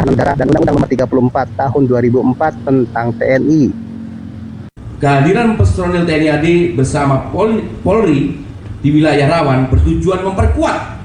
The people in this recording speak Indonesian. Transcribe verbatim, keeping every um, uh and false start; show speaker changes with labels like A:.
A: Pertahanan Darat dan Undang-Undang Nomor tiga puluh empat Tahun dua ribu empat tentang T N I.
B: Kehadiran personil T N I A D bersama Polri di wilayah rawan bertujuan memperkuat